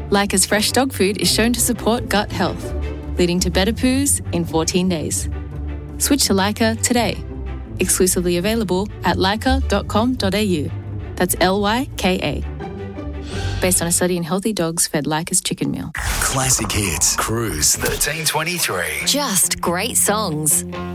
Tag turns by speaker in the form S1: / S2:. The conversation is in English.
S1: Lyca's fresh dog food is shown to support gut health, leading to better poos in 14 days. Switch to Lyca today. Exclusively available at lyca.com.au. That's Lyka. Based on a study in healthy dogs fed Lyca's chicken meal.
S2: Classic Hits, Cruise 1323.
S3: Just great songs.